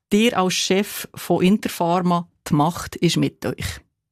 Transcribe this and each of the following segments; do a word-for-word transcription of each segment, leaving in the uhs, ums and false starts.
Ihr als Chef von Interpharma, die Macht ist mit euch.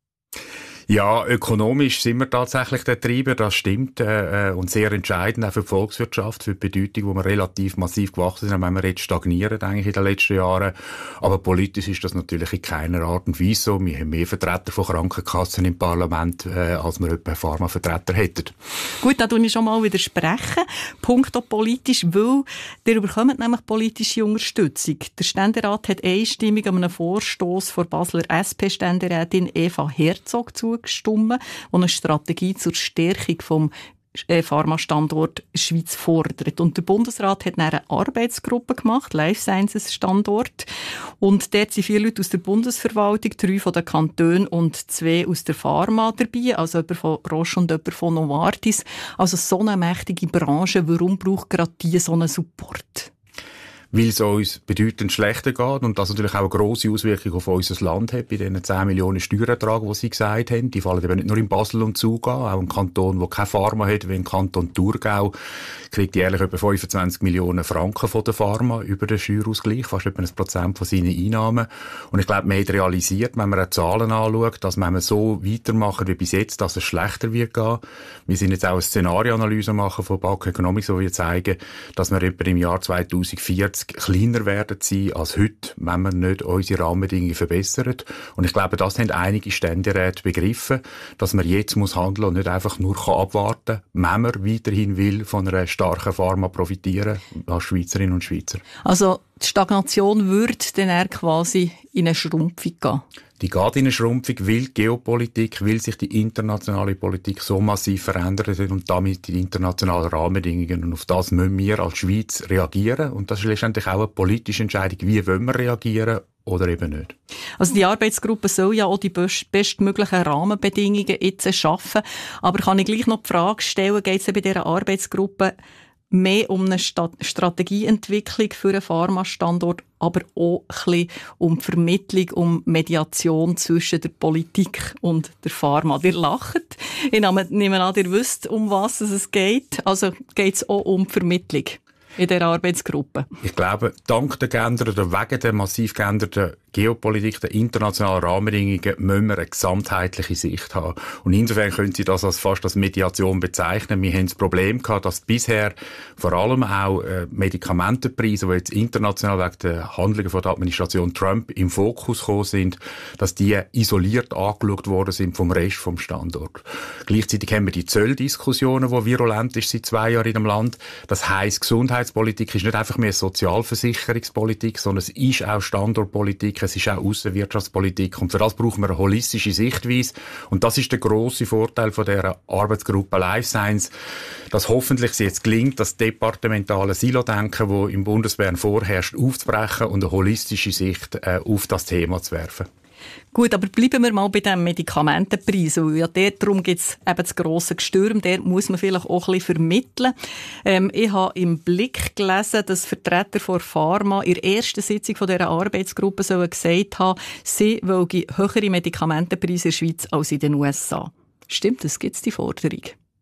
Ja, ökonomisch sind wir tatsächlich der Treiber, das stimmt, äh, und sehr entscheidend auch für die Volkswirtschaft, für die Bedeutung, wo wir relativ massiv gewachsen sind, wenn wir jetzt stagnieren, eigentlich in den letzten Jahren. Aber politisch ist das natürlich in keiner Art und Weise so. Wir haben mehr Vertreter von Krankenkassen im Parlament, äh, als wir etwa Pharmavertreter hätten. Gut, da tue ich schon mal widersprechen. Punkto politisch, weil ihr bekommt nämlich politische Unterstützung. Der Ständerat hat einstimmig an einem Vorstoss von Basler S P-Ständerätin Eva Herzog zu gestimmt, die eine Strategie zur Stärkung vom Pharmastandort Schweiz fordert. Und der Bundesrat hat eine Arbeitsgruppe gemacht, Life Sciences Standort. Und dort sind vier Leute aus der Bundesverwaltung, drei von den Kantonen und zwei aus der Pharma dabei, also jemand von Roche und jemand von Novartis. Also so eine mächtige Branche, warum braucht gerade die so einen Support? Weil es uns bedeutend schlechter geht und das natürlich auch eine grosse Auswirkung auf unser Land hat, bei diesen zehn Millionen Steuererträgen, die Sie gesagt haben. Die fallen eben nicht nur in Basel und Zug an, auch ein Kanton, der keine Pharma hat, wie ein Kanton Thurgau, kriegt jährlich etwa fünfundzwanzig Millionen Franken von der Pharma über den Steuerausgleich, fast etwa ein Prozent von seinen Einnahmen. Und ich glaube, man hat realisiert, wenn man die Zahlen anschaut, dass wenn wir so weitermachen wie bis jetzt, dass es schlechter wird gehen. Wir sind jetzt auch eine Szenarioanalyse machen von Back Economics, wo wir zeigen, dass wir etwa im Jahr zweitausendvierzig kleiner werden sein als heute, wenn wir nicht unsere Rahmenbedingungen verbessern. Und ich glaube, das haben einige Ständeräte begriffen, dass man jetzt muss handeln und nicht einfach nur abwarten kann, wenn man weiterhin will von einer starken Pharma profitieren als Schweizerinnen und Schweizer. Also die Stagnation würde dann eher quasi in eine Schrumpfung gehen? Die geht in eine Schrumpfung, weil die Geopolitik, weil sich die internationale Politik so massiv verändert hat und damit die internationalen Rahmenbedingungen. Und auf das müssen wir als Schweiz reagieren. Und das ist letztendlich auch eine politische Entscheidung, wie wollen wir reagieren oder eben nicht. Also die Arbeitsgruppe soll ja auch die best- bestmöglichen Rahmenbedingungen jetzt schaffen. Aber kann ich gleich noch die Frage stellen, geht es bei dieser Arbeitsgruppe mehr um eine Sta- Strategieentwicklung für einen Pharmastandort, aber auch ein bisschen um die Vermittlung, um Mediation zwischen der Politik und der Pharma. Ihr lacht. Ich nehme an, ihr wisst, um was es geht. Also geht es auch um die Vermittlung in dieser Arbeitsgruppe? Ich glaube, dank der geänderten, wegen der massiv geänderten Geopolitik, der internationalen Rahmenbedingungen, müssen wir eine gesamtheitliche Sicht haben. Und insofern können Sie das als fast als Mediation bezeichnen. Wir haben das Problem gehabt, dass bisher vor allem auch äh, Medikamentenpreise, die jetzt international wegen der Handlungen von der Administration Trump im Fokus gekommen sind, dass die isoliert angeschaut worden sind vom Rest vom Standort. Gleichzeitig haben wir die Zölldiskussionen, die virulent ist seit zwei Jahren in dem Land. Das heisst, Gesundheitspolitik ist nicht einfach mehr Sozialversicherungspolitik, sondern es ist auch Standortpolitik, es ist auch Aussenwirtschaftspolitik und für das brauchen wir eine holistische Sichtweise und das ist der grosse Vorteil von dieser Arbeitsgruppe Life Science, dass hoffentlich es jetzt gelingt, das departementale Silo-Denken, das im Bundesbern vorherrscht, aufzubrechen und eine holistische Sicht äh, auf das Thema zu werfen. Gut, aber bleiben wir mal bei dem Medikamentenpreis. Ja, dort, darum gibt es eben das grosse Gestürm. Der muss man vielleicht auch ein bisschen vermitteln. Ähm, ich habe im Blick gelesen, dass Vertreter von Pharma in der ersten Sitzung von dieser Arbeitsgruppe so gesagt haben, sie wollen höhere Medikamentenpreise in der Schweiz als in den U S A. Stimmt das? Gibt es die Forderung?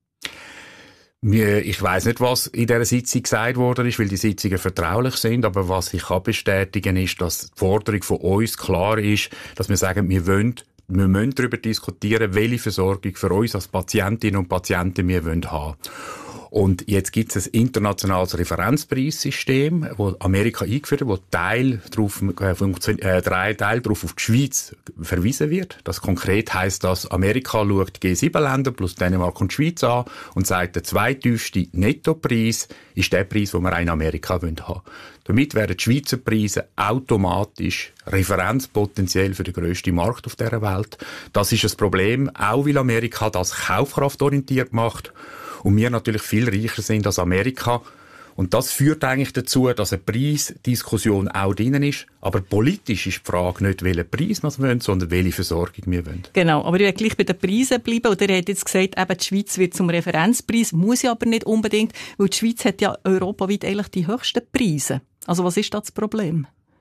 Ich weiss nicht, was in dieser Sitzung gesagt worden ist, weil die Sitzungen vertraulich sind, aber was ich kann bestätigen ist, dass die Forderung von uns klar ist, dass wir sagen, wir wollen, wir müssen darüber diskutieren, welche Versorgung für uns als Patientinnen und Patienten wir wollen haben. Und jetzt gibt es ein internationales Referenzpreissystem, das Amerika eingeführt hat, wo Teil drauf, äh, drei Teil drauf auf die Schweiz verwiesen wird. Das konkret heisst, dass Amerika schaut G sieben Länder plus Dänemark und Schweiz an und sagt, der zweittiefste Nettopreis ist der Preis, den wir in Amerika haben wollen. Damit werden die Schweizer Preise automatisch referenzpotenziell für den grössten Markt auf dieser Welt. Das ist ein Problem, auch weil Amerika das kaufkraftorientiert macht. Und wir natürlich viel reicher sind als Amerika. Und das führt eigentlich dazu, dass eine Preisdiskussion auch drin ist. Aber politisch ist die Frage nicht, welchen Preis wir wollen, sondern welche Versorgung wir wollen. Genau, aber ich will gleich bei den Preisen bleiben. Und ihr habt jetzt gesagt, eben die Schweiz wird zum Referenzpreis. Muss ja aber nicht unbedingt, weil die Schweiz hat ja europaweit eigentlich die höchsten Preise. Also was ist da das Problem?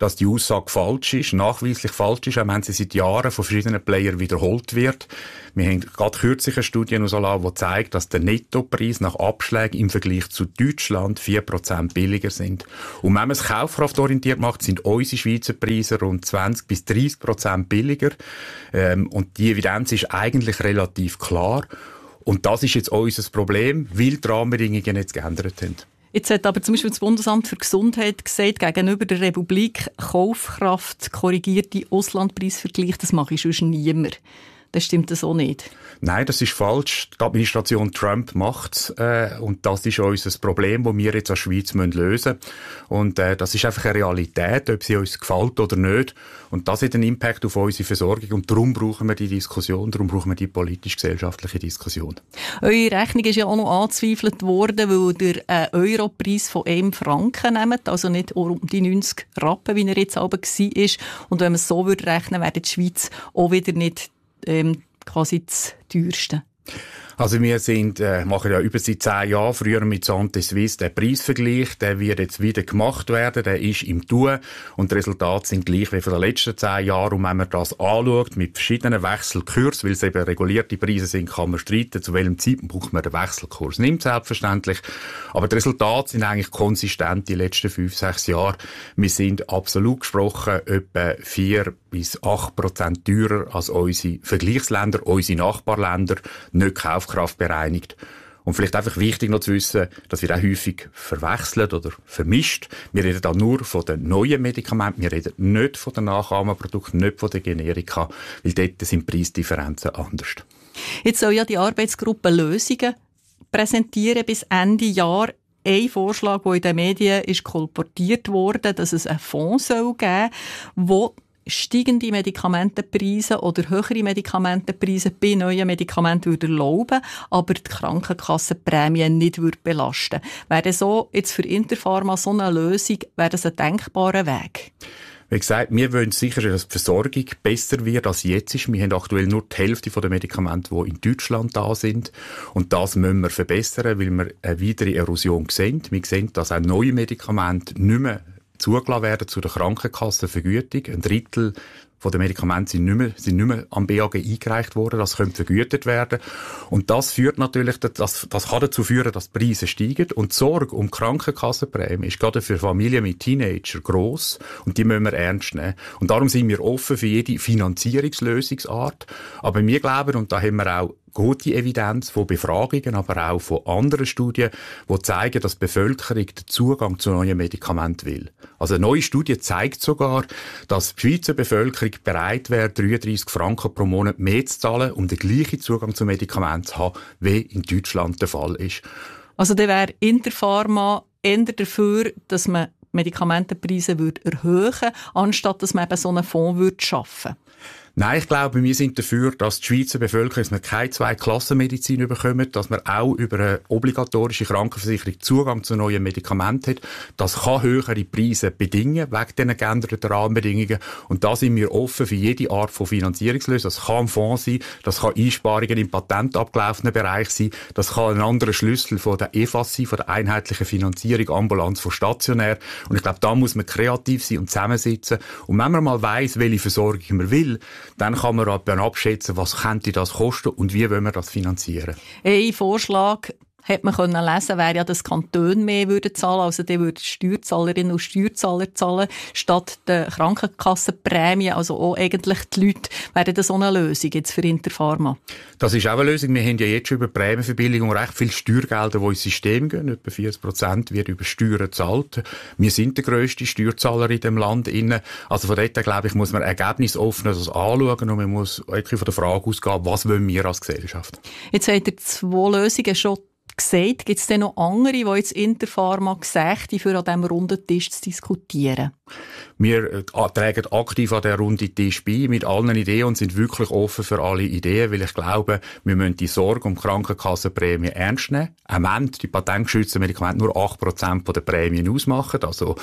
dass die Aussage falsch ist, nachweislich falsch ist, auch wenn sie seit Jahren von verschiedenen Playern wiederholt wird. Wir haben gerade kürzlich eine Studie herausgelassen, die zeigt, dass der Nettopreis nach Abschlägen im Vergleich zu Deutschland vier Prozent billiger sind. Und wenn man es kaufkraftorientiert macht, sind unsere Schweizer Preise rund zwanzig bis dreißig Prozent billiger. Ähm, und die Evidenz ist eigentlich relativ klar. Und das ist jetzt unser Problem, weil die Rahmenbedingungen jetzt geändert haben. Jetzt hat aber zum Beispiel das Bundesamt für Gesundheit gesagt, gegenüber der Republik Kaufkraft korrigierte Auslandpreisvergleich, das mache ich sonst niemand. Das stimmt das auch nicht. Nein, das ist falsch. Die Administration Trump macht's, äh, und das ist unser Problem, das wir jetzt als Schweiz lösen müssen. Und äh, das ist einfach eine Realität, ob sie uns gefällt oder nicht. Und das hat einen Impact auf unsere Versorgung. Und darum brauchen wir die Diskussion, darum brauchen wir die politisch-gesellschaftliche Diskussion. Eure Rechnung ist ja auch noch angezweifelt worden, weil ihr einen Europreis von einem Franken nehmt, also nicht um die neunzig Rappen, wie er jetzt aber war. Und wenn man es so würde rechnen, wäre die Schweiz auch wieder nicht ähm, quasi das teuerste. Also wir sind, äh, machen ja über seit zehn Jahren früher mit Santé Suisse den Preisvergleich, der wird jetzt wieder gemacht werden, der ist im Tun und die Resultate sind gleich wie von den letzten zehn Jahren. Und wenn man das anschaut mit verschiedenen Wechselkursen, weil es eben regulierte Preise sind, kann man streiten, zu welchem Zeitpunkt man den Wechselkurs nimmt, selbstverständlich. Aber die Resultate sind eigentlich konsistent die letzten fünf, sechs Jahre. Wir sind absolut gesprochen etwa vier bis acht Prozent teurer als unsere Vergleichsländer, unsere Nachbarländer, nicht kaufkraftbereinigt. Und vielleicht einfach wichtig noch zu wissen, dass wir auch häufig verwechseln oder vermischt. Wir reden da nur von den neuen Medikamenten, wir reden nicht von den Nachahmerprodukten, nicht von den Generika, weil dort sind die Preisdifferenzen anders. Jetzt soll ja die Arbeitsgruppe Lösungen präsentieren bis Ende Jahr. Ein Vorschlag, der in den Medien ist kolportiert wurde, dass es einen Fonds soll geben soll, der steigende Medikamentenpreise oder höhere Medikamentenpreise bei neuen Medikamenten würde erlauben, aber die Krankenkassenprämien nicht würde belasten. Wäre so jetzt für Interpharma so eine Lösung, wäre das ein denkbarer Weg? Wie gesagt, wir wollen sicher, dass die Versorgung besser wird, als jetzt ist. Wir haben aktuell nur die Hälfte der Medikamente, die in Deutschland da sind. Und das müssen wir verbessern, weil wir eine weitere Erosion sehen. Wir sehen, dass auch neue Medikamente nicht mehr zugelassen werden zu der Krankenkassenvergütung. Ein Drittel von den Medikamenten sind nicht mehr, sind nicht mehr am B A G eingereicht worden. Das könnte vergütet werden. Und das führt natürlich, das, das kann dazu führen, dass die Preise steigen. Und die Sorge um die Krankenkassenprämie ist gerade für Familien mit Teenagern gross. Und die müssen wir ernst nehmen. Und darum sind wir offen für jede Finanzierungslösungsart. Aber wir glauben, und da haben wir auch gute Evidenz von Befragungen, aber auch von anderen Studien, die zeigen, dass die Bevölkerung den Zugang zu neuen Medikamenten will. Also eine neue Studie zeigt sogar, dass die Schweizer Bevölkerung bereit wäre, dreiunddreissig Franken pro Monat mehr zu zahlen, um den gleichen Zugang zu Medikamenten zu haben, wie in Deutschland der Fall ist. Also dann wäre Interpharma eher dafür, dass man Medikamentenpreise erhöhen würde, anstatt dass man eben so einen Fonds schaffen würde. Nein, ich glaube, wir sind dafür, dass die Schweizer Bevölkerung dass wir keine Zwei-Klassen-Medizin bekommen, dass man auch über eine obligatorische Krankenversicherung Zugang zu neuen Medikamenten hat. Das kann höhere Preise bedingen, wegen diesen geänderten Rahmenbedingungen. Und da sind wir offen für jede Art von Finanzierungslösung. Das kann ein Fonds sein, das kann Einsparungen im patentabgelaufenen Bereich sein, das kann ein anderer Schlüssel von der E F A S sein, von der einheitlichen Finanzierung, ambulant von stationär. Und ich glaube, da muss man kreativ sein und zusammensitzen. Und wenn man mal weiss, welche Versorgung man will, dann kann man dann abschätzen, was könnte das kosten und wie wollen wir das finanzieren. Ein Vorschlag hat man können lesen, wäre ja, dass Kantone mehr würden zahlen, also die würden Steuerzahlerinnen und Steuerzahler zahlen, statt der Krankenkassenprämie, also auch eigentlich die Leute. Wäre das so eine Lösung jetzt für Interpharma? Das ist auch eine Lösung. Wir haben ja jetzt schon über Prämienverbilligung recht viele Steuergelder, die ins System gehen. Etwa vierzig Prozent wird über Steuern gezahlt. Wir sind der grösste Steuerzahler in dem Land. Also von dort, glaube ich, muss man ergebnisoffen das anschauen und man muss wirklich von der Frage ausgehen, was wollen wir als Gesellschaft? Jetzt habt ihr zwei Lösungen schon gesagt. Gibt es denn noch andere, die jetzt Interpharma gesagt haben, für an diesem runden Tisch zu diskutieren? Wir äh, tragen aktiv an der runden Tisch bei mit allen Ideen und sind wirklich offen für alle Ideen, weil ich glaube, wir müssen die Sorge um die Krankenkassenprämie ernst nehmen. Am Ende die patentgeschützten Medikamente nur acht Prozent der Prämien ausmachen, also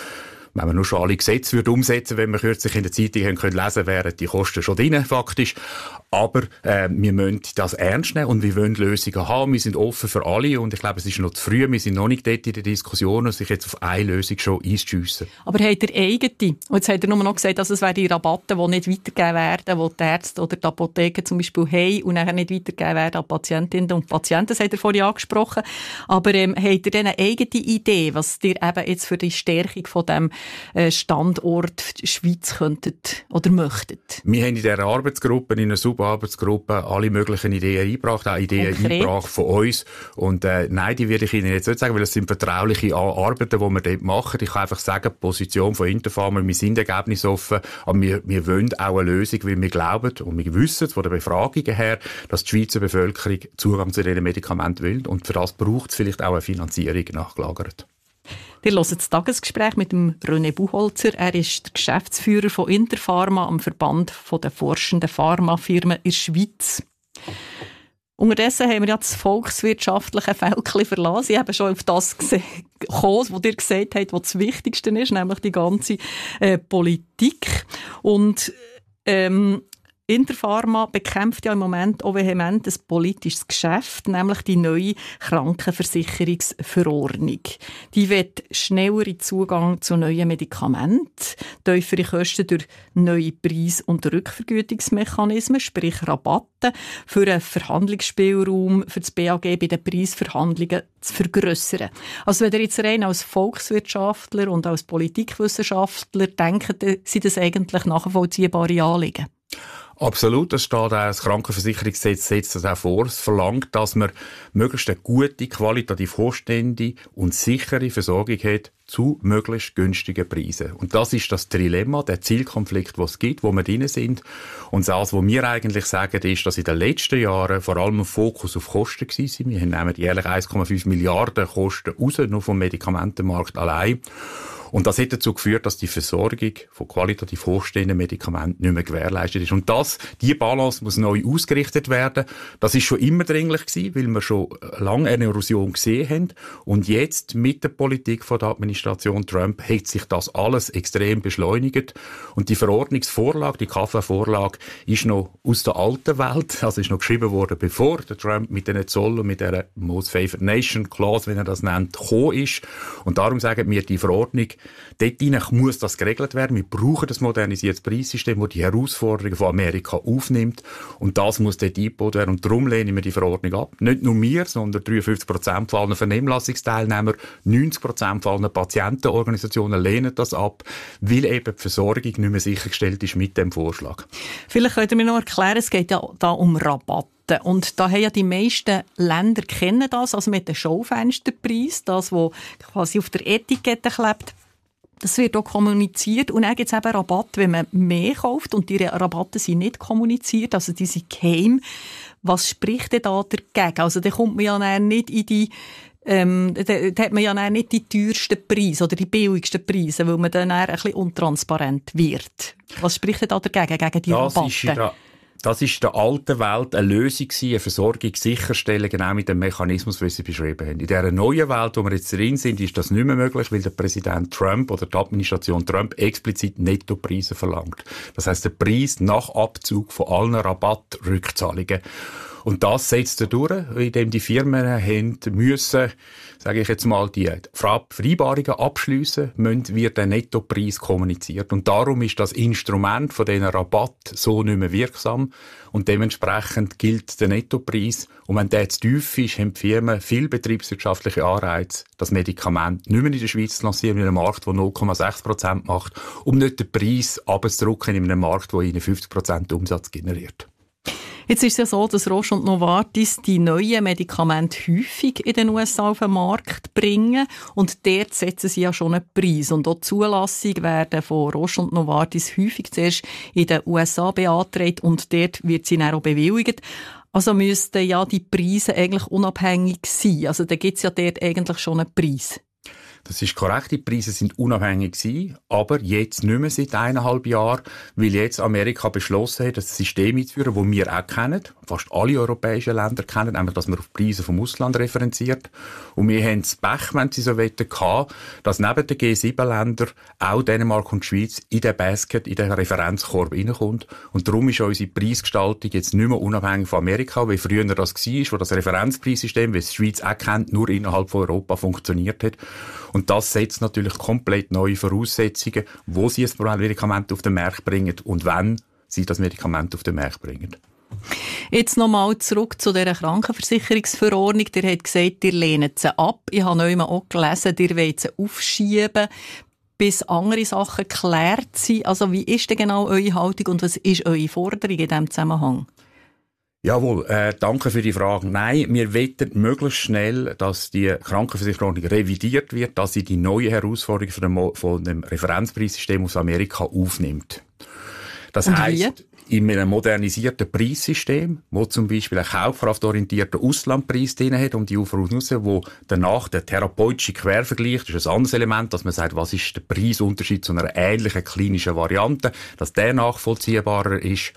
wenn man nur schon alle Gesetze würde umsetzen, wenn wir kürzlich in der Zeitung haben können lesen, wären die Kosten schon drin, faktisch. Aber äh, wir müssen das ernst nehmen und wir wollen Lösungen haben. Wir sind offen für alle und ich glaube, es ist noch zu früh. Wir sind noch nicht dort in der Diskussion und sich jetzt auf eine Lösung schon einzuschiessen. Aber habt ihr eigene? Und jetzt habt ihr nur noch gesagt, dass es wären die Rabatte, die nicht weitergegeben werden, die die Ärzte oder die Apotheken zum Beispiel haben und nachher nicht weitergegeben werden an Patientinnen und Patienten. Das habt ihr vorhin angesprochen. Aber ähm, habt ihr denn eine eigene Idee, was ihr eben jetzt für die Stärkung von dem äh, Standort Schweiz könntet oder möchtet? Wir haben in dieser Arbeitsgruppe, in einer Subarbeitsgruppe, alle möglichen Ideen eingebracht, auch Ideen Konkret. eingebracht von uns. Und äh, nein, die werde ich Ihnen jetzt nicht sagen, weil es sind vertrauliche Arbeiten, die wir dort machen. Ich kann einfach sagen, die Position von Interpharma, wir sind ergebnisoffen, aber wir, wir wollen auch eine Lösung, weil wir glauben und wir wissen von den Befragungen her, dass die Schweizer Bevölkerung Zugang zu diesen Medikamenten will. Und für das braucht es vielleicht auch eine Finanzierung nachgelagert. Ihr hört das Tagesgespräch mit dem René Buchholzer. Er ist der Geschäftsführer von Interpharma am Verband der forschenden Pharmafirmen in der Schweiz. Unterdessen haben wir ja das volkswirtschaftliche Fältchen verlassen. Ich habe schon auf das gekommen, was ihr gesagt habt, was das Wichtigste ist, nämlich die ganze äh, Politik. Und ähm, Interpharma bekämpft ja im Moment auch vehement ein politisches Geschäft, nämlich die neue Krankenversicherungsverordnung. Die will schnelleren Zugang zu neuen Medikamenten, tiefere Kosten durch neue Preis- und Rückvergütungsmechanismen, sprich Rabatte, für einen Verhandlungsspielraum für das B A G bei den Preisverhandlungen zu vergrössern. Also wenn ihr jetzt rein als Volkswirtschaftler und als Politikwissenschaftler denkt, sind das eigentlich nachvollziehbare Anliegen? Absolut, das steht auch, das Krankenversicherungsgesetz setzt das auch vor. Es verlangt, dass man möglichst eine gute, qualitativ hochstehende und sichere Versorgung hat zu möglichst günstigen Preisen. Und das ist das Dilemma, der Zielkonflikt, den es gibt, wo wir drin sind. Und das, was wir eigentlich sagen, ist, dass in den letzten Jahren vor allem ein Fokus auf Kosten war. Wir nehmen jährlich eins Komma fünf Milliarden Kosten raus, nur vom Medikamentenmarkt allein. Und das hat dazu geführt, dass die Versorgung von qualitativ hochstehenden Medikamenten nicht mehr gewährleistet ist. Und das, die Balance muss neu ausgerichtet werden. Das ist schon immer dringlich gewesen, weil wir schon lange eine Erosion gesehen haben. Und jetzt, mit der Politik von der Administration Trump, hat sich das alles extrem beschleunigt. Und die Verordnungsvorlage, die K V-Vorlage, ist noch aus der alten Welt, also ist noch geschrieben worden, bevor der Trump mit den Zoll und mit der Most Favored Nation Clause, wie er das nennt, gekommen ist. Und darum sagen wir, die Verordnung, dort hinein muss das geregelt werden. Wir brauchen das modernisiertes Preissystem, das die Herausforderungen von Amerika aufnimmt. Und das muss dort eingebaut werden. Und darum lehnen wir die Verordnung ab. Nicht nur wir, sondern dreiundfünfzig Prozent von allen Vernehmlassungsteilnehmern, neunzig Prozent von allen Patientenorganisationen lehnen das ab, weil eben die Versorgung nicht mehr sichergestellt ist mit dem Vorschlag. Vielleicht könnt ihr mir noch erklären, es geht ja da um Rabatt. Und da haben ja die meisten Länder kennen das, also mit dem Schaufensterpreis, das, was quasi auf der Etikette klebt. Das wird auch kommuniziert und dann gibt es eben Rabatt, wenn man mehr kauft und die Rabatte sind nicht kommuniziert, also die sind geheim. Was spricht denn da dagegen? Also da kommt man ja nicht in die, ähm, da, da hat man ja nicht die teuersten Preise oder die billigsten Preise, weil man dann ein bisschen untransparent wird. Was spricht denn da dagegen, gegen die das Rabatte? Das ist in der alten Welt eine Lösung gewesen, eine Versorgung sicherstellen, genau mit dem Mechanismus, wie Sie beschrieben haben. In dieser neuen Welt, wo wir jetzt drin sind, ist das nicht mehr möglich, weil der Präsident Trump oder die Administration Trump explizit Nettopreise verlangt. Das heisst, der Preis nach Abzug von allen Rabattrückzahlungen. Und das setzt er durch, indem die Firmen haben müssen, sage ich jetzt mal, die Vereinbarungen abschliessen müssen, wird der Nettopreis kommuniziert. Und darum ist das Instrument von diesen Rabatt so nicht mehr wirksam. Und dementsprechend gilt der Nettopreis. Und wenn der zu tief ist, haben die Firmen viel betriebswirtschaftliche Anreize, das Medikament nicht mehr in der Schweiz zu lancieren, in einem Markt, der null Komma sechs Prozent macht, um nicht den Preis runterzudrücken in einem Markt, der ihnen fünfzig Prozent Umsatz generiert. Jetzt ist es ja so, dass Roche und Novartis die neuen Medikamente häufig in den U S A auf den Markt bringen und dort setzen sie ja schon einen Preis. Und auch die Zulassung werden von Roche und Novartis häufig zuerst in den U S A beantragt und dort wird sie dann auch bewilligt. Also müssten ja die Preise eigentlich unabhängig sein. Also da gibt es ja dort eigentlich schon einen Preis. Das ist korrekt, die Preise sind unabhängig gewesen, aber jetzt nicht mehr seit eineinhalb Jahren, weil jetzt Amerika beschlossen hat, das System einzuführen, das wir auch kennen, fast alle europäischen Länder kennen, nämlich, dass man auf Preise vom Ausland referenziert. Und wir haben das Pech, wenn Sie so wollen, gehabt, dass neben den G sieben Ländern auch Dänemark und die Schweiz in den Basket, in den Referenzkorb reinkommt. Und darum ist unsere Preisgestaltung jetzt nicht mehr unabhängig von Amerika, wie früher das war, wo das Referenzpreissystem, wie es die Schweiz auch kennt, nur innerhalb von Europa funktioniert hat. Und das setzt natürlich komplett neue Voraussetzungen, wo sie ein Medikament auf den Markt bringen und wann sie das Medikament auf den Markt bringen. Jetzt nochmal zurück zu dieser Krankenversicherungsverordnung. Ihr habt gesagt, ihr lehnt sie ab. Ich habe noch einmal auch gelesen, ihr wollt sie aufschieben, bis andere Sachen geklärt sind. Also wie ist denn genau eure Haltung und was ist eure Forderung in diesem Zusammenhang? Jawohl, äh, danke für die Frage. Nein, wir wollen möglichst schnell, dass die Krankenversicherung revidiert wird, dass sie die neue Herausforderung von dem, Mo- von dem Referenzpreissystem aus Amerika aufnimmt. Das Und heisst, in einem modernisierten Preissystem, wo zum Beispiel einen kaufkraftorientierten Auslandpreis drin hat, um die Voraussetzungen, wo danach der therapeutische Quervergleich, das ist ein anderes Element, dass man sagt, was ist der Preisunterschied zu einer ähnlichen klinischen Variante, dass der nachvollziehbarer ist.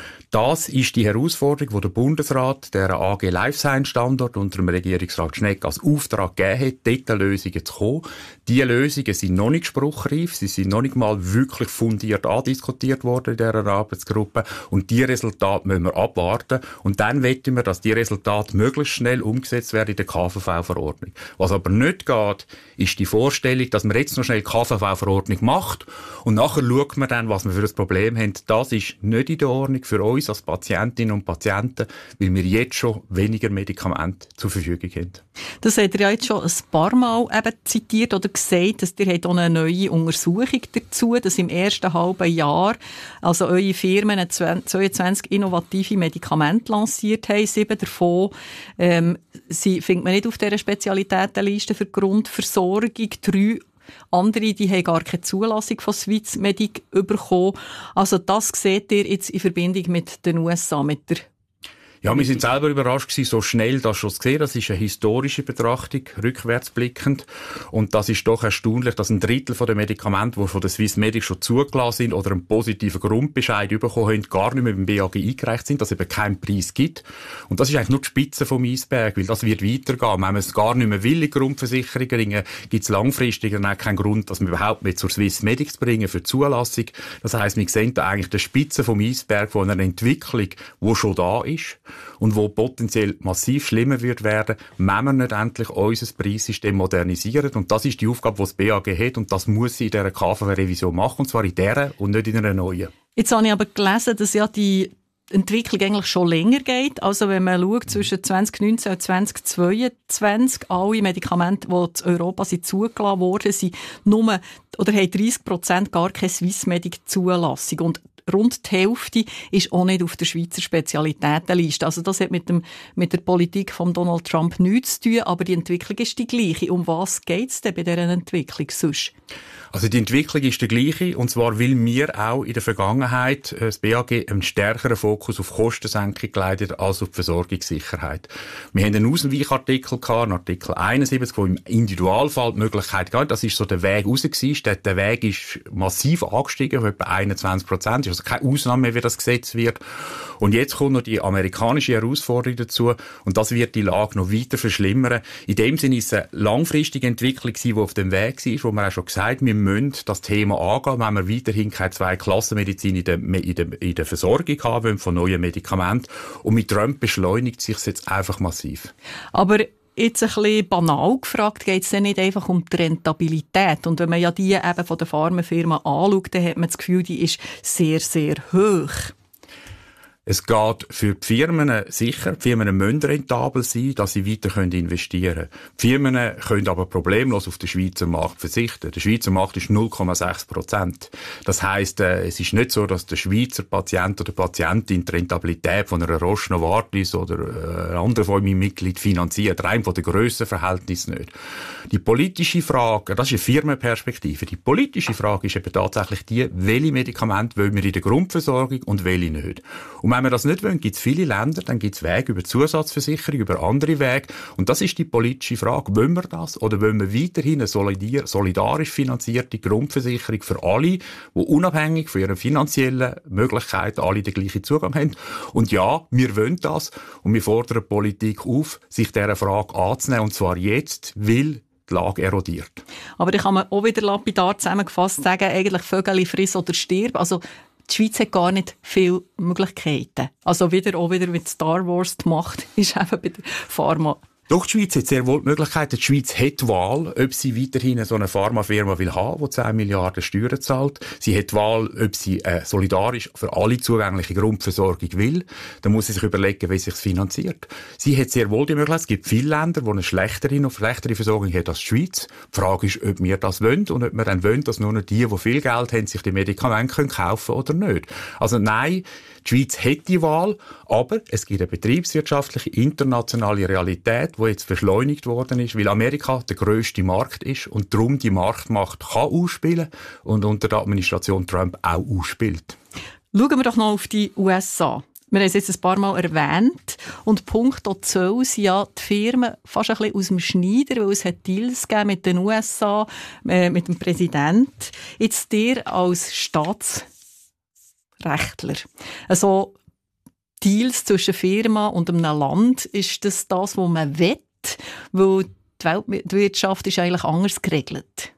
Das ist die Herausforderung, die der Bundesrat, der A G Life Science Standort unter dem Regierungsrat Schnegg als Auftrag gegeben hat, dort Lösungen zu kommen. Diese Lösungen sind noch nicht spruchreif, sie sind noch nicht mal wirklich fundiert andiskutiert worden in dieser Arbeitsgruppe und die Resultate müssen wir abwarten und dann wollen wir, dass die Resultate möglichst schnell umgesetzt werden in der K V V-Verordnung. Was aber nicht geht, ist die Vorstellung, dass man jetzt noch schnell die K V V-Verordnung macht und nachher schaut man dann, was wir für ein Problem haben. Das ist nicht in der Ordnung für uns als Patientinnen und Patienten, weil wir jetzt schon weniger Medikamente zur Verfügung haben. Das habt ihr ja jetzt schon ein paar Mal eben zitiert oder gesagt, dass ihr habt auch eine neue Untersuchung dazu, dass im ersten halben Jahr also eure Firmen zweiundzwanzig innovative Medikamente lanciert haben. Sieben davon ähm, sie findet man nicht auf dieser Spezialitätenliste für Grundversorgung. Drei andere, die haben gar keine Zulassung von Swissmedic bekommen. Also das seht ihr jetzt in Verbindung mit den U S A, mit der Ja, wir sind selber überrascht gewesen, so schnell das schon zu sehen. Das ist eine historische Betrachtung, rückwärtsblickend. Und das ist doch erstaunlich, dass ein Drittel der Medikamente, die von der Swissmedic schon zugelassen sind oder einen positiven Grundbescheid bekommen haben, gar nicht mehr beim B A G eingereicht sind, dass es eben keinen Preis gibt. Und das ist eigentlich nur die Spitze vom Eisberg, weil das wird weitergehen. Wenn man es gar nicht mehr will, Grundversicherungen, gibt es langfristig dann auch keinen Grund, dass man überhaupt mehr zur Swissmedic zu bringen für die Zulassung. Das heisst, wir sehen da eigentlich die Spitze vom Eisberg von einer Entwicklung, die schon da ist. Und wo potenziell massiv schlimmer wird werden, wenn wir nicht endlich unser Preissystem modernisieren. Und das ist die Aufgabe, die das B A G hat. Und das muss sie in dieser K V V-Revision machen. Und zwar in dieser und nicht in einer neuen. Jetzt habe ich aber gelesen, dass ja die Entwicklung eigentlich schon länger geht. Also wenn man schaut, zwischen zwanzig neunzehn und zwanzig zweiundzwanzig, alle Medikamente, die in Europa sind zugelassen wurden, sind nur, oder haben dreissig Prozent gar keine Swissmedic-Zulassung. Und rund die Hälfte ist auch nicht auf der Schweizer Spezialitätenliste. Also das hat mit, dem, mit der Politik von Donald Trump nichts zu tun, aber die Entwicklung ist die gleiche. Um was geht es denn bei dieser Entwicklung sonst? Also die Entwicklung ist die gleiche, und zwar weil wir auch in der Vergangenheit das B A G einen stärkeren Fokus auf Kostensenkung geleitet als auf die Versorgungssicherheit. Wir haben einen Ausweichartikel gehabt, einen Artikel einundsiebzig, wo im Individualfall die Möglichkeit gab, das ist so der Weg raus gewesen. Der Weg ist massiv angestiegen, auf etwa einundzwanzig Prozent. Also keine Ausnahme mehr, wie das Gesetz wird. Und jetzt kommt noch die amerikanische Herausforderung dazu, und das wird die Lage noch weiter verschlimmern. In dem Sinne ist es eine langfristige Entwicklung gewesen, die auf dem Weg war, wo man auch schon gesagt hat, wir müssen das Thema angehen, wenn wir weiterhin keine Zwei-Klassen-Medizin in der, in, der, in der Versorgung haben wollen von neuen Medikamenten. Und mit Trump beschleunigt sich jetzt einfach massiv. Aber jetzt ein bisschen banal gefragt, geht es denn nicht einfach um die Rentabilität? Und wenn man ja die eben von der Pharmafirma anschaut, dann hat man das Gefühl, die ist sehr, sehr hoch. Es geht für die Firmen sicher, die Firmen müssen rentabel sein, dass sie weiter investieren können. Die Firmen können aber problemlos auf den Schweizer Markt verzichten. Der Schweizer Markt ist null Komma sechs Prozent. Das heisst, es ist nicht so, dass der Schweizer Patient oder Patientin die Rentabilität von einer Roche Novartis oder einer anderen von meinem Mitglied finanziert, rein von der Grössenverhältnis nicht. Die politische Frage, das ist eine Firmenperspektive, die politische Frage ist eben tatsächlich die, welche Medikamente wollen wir in der Grundversorgung und welche nicht. Und Und wenn wir das nicht wollen, gibt es viele Länder, dann gibt es Wege über Zusatzversicherung, über andere Wege. Und das ist die politische Frage. Wollen wir das? Oder wollen wir weiterhin eine solidarisch finanzierte Grundversicherung für alle, die unabhängig von ihren finanziellen Möglichkeiten alle den gleichen Zugang haben? Und ja, wir wollen das. Und wir fordern die Politik auf, sich dieser Frage anzunehmen. Und zwar jetzt, weil die Lage erodiert. Aber da kann man auch wieder lapidar zusammengefasst sagen, eigentlich Vögel friss oder stirb. Also die Schweiz hat gar nicht viele Möglichkeiten. Also wieder, auch wieder mit Star Wars die Macht ist eben bei der Pharma. Doch, die Schweiz hat sehr wohl die Möglichkeit. Die Schweiz hat die Wahl, ob sie weiterhin so eine Pharmafirma will haben, die zehn Milliarden Steuern zahlt. Sie hat die Wahl, ob sie äh, solidarisch für alle zugängliche Grundversorgung will. Dann muss sie sich überlegen, wie sie sich finanziert. Sie hat sehr wohl die Möglichkeit. Es gibt viele Länder, die eine schlechtere, noch schlechtere Versorgung haben als die Schweiz. Die Frage ist, ob wir das wollen und ob wir dann wollen, dass nur noch die, die viel Geld haben, sich die Medikamente können kaufen oder nicht. Also nein, die Schweiz hat die Wahl, aber es gibt eine betriebswirtschaftliche, internationale Realität, die jetzt beschleunigt worden ist, weil Amerika der grösste Markt ist und darum die Marktmacht kann ausspielen und unter der Administration Trump auch ausspielt. Schauen wir doch noch auf die U S A. Wir haben es jetzt ein paar Mal erwähnt. Und punkto Zoll sind ja die Firmen fast ein bisschen aus dem Schneider, weil es hat Deals gegeben mit den U S A, äh, mit dem Präsidenten. Jetzt dir als Staatsrechtler. Also Deals zwischen Firma und einem Land, ist das das, was man will? Weil die Weltwirtschaft ist eigentlich anders geregelt.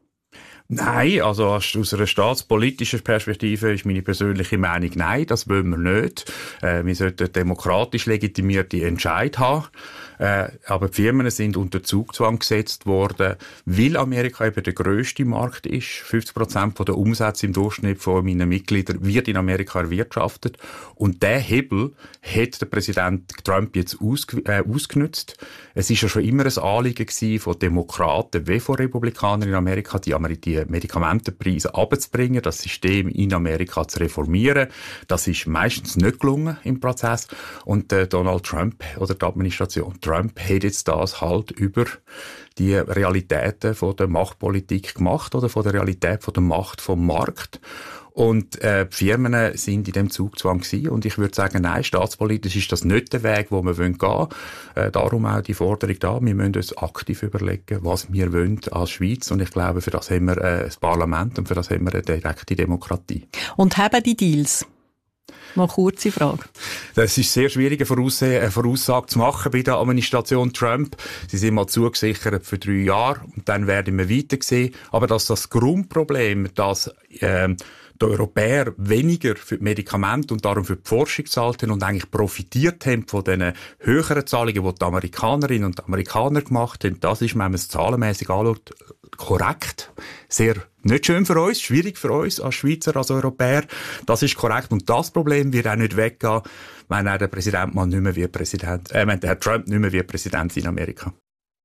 Nein, also aus einer staatspolitischen Perspektive ist meine persönliche Meinung, nein, das wollen wir nicht. Äh, wir sollten demokratisch legitimierte Entscheid haben. Äh, aber die Firmen sind unter Zugzwang gesetzt worden, weil Amerika eben der grösste Markt ist. fünfzig Prozent der Umsätze im Durchschnitt von meinen Mitgliedern wird in Amerika erwirtschaftet. Und der Hebel hat der Präsident Trump jetzt ausge- äh, ausgenutzt. Es ist ja schon immer ein Anliegen gewesen von Demokraten wie von Republikanern in Amerika, die, die Medikamentenpreise runterzubringen, das System in Amerika zu reformieren. Das ist meistens nicht gelungen im Prozess. Und äh, Donald Trump oder die Administration Trump hat jetzt das halt über die Realitäten von der Machtpolitik gemacht oder von der Realität von der Macht vom Markt. Und äh, die Firmen sind in dem Zugzwang gewesen. Und ich würde sagen, nein, staatspolitisch ist das nicht der Weg, wo wir gehen wollen. Äh, darum auch die Forderung da. Wir müssen uns aktiv überlegen, was wir wollen als Schweiz. Und ich glaube, für das haben wir äh, das Parlament und für das haben wir eine direkte Demokratie. Und haben die Deals? Noch eine kurze Frage. Das ist sehr schwierig, eine Voraussage, eine Voraussage zu machen bei der Administration Trump. Sie sind mal zugesichert für drei Jahre und dann werden wir weiter sehen. Aber dass das Grundproblem, dass äh, die Europäer weniger für die Medikamente und darum für die Forschung zahlten und eigentlich profitiert haben von den höheren Zahlungen, die die Amerikanerinnen und Amerikaner gemacht haben, das ist, wenn man es zahlenmässig anschaut, korrekt. Sehr nicht schön für uns, schwierig für uns als Schweizer, als Europäer. Das ist korrekt. Und das Problem wird auch nicht weggehen, wenn der Präsident mal nicht mehr wie Präsident, äh, wenn der Herr Trump nicht mehr wie Präsident in Amerika.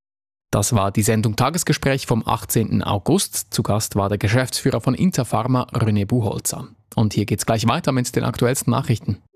Das war die Sendung Tagesgespräch vom achtzehnten August. Zu Gast war der Geschäftsführer von Interpharma, René Buchholzer. Und hier geht's gleich weiter mit den aktuellsten Nachrichten.